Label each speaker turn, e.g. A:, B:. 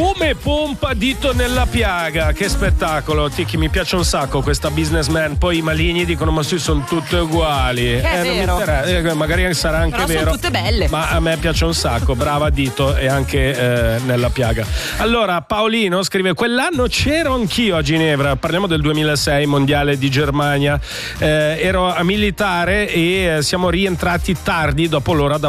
A: Come pompa dito nella piaga, che spettacolo. Ticchi, mi piace un sacco questa businessman. Poi i maligni dicono ma sì, sono tutte uguali.
B: È vero.
A: Magari sarà anche
B: però
A: vero.
B: Sono tutte belle.
A: Ma a me piace un sacco, brava Dito, e anche nella piaga. Allora, Paolino scrive: quell'anno c'ero anch'io a Ginevra, parliamo del 2006, mondiale di Germania. Ero a militare e siamo rientrati tardi dopo l'ora da